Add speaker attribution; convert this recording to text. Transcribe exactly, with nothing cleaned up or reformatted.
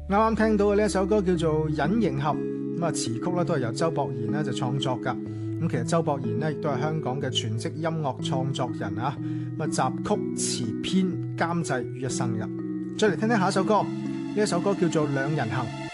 Speaker 1: 啱啱聽到嘅呢一首歌叫做《隱形俠》，咁啊詞曲咧都係由周博賢咧就創作噶。咁其實周博賢咧亦都係香港嘅全職音樂創作人啊，咁啊集曲詞編監製於一身嘅。再嚟聽聽下一首歌，呢一首歌叫做《兩人行》。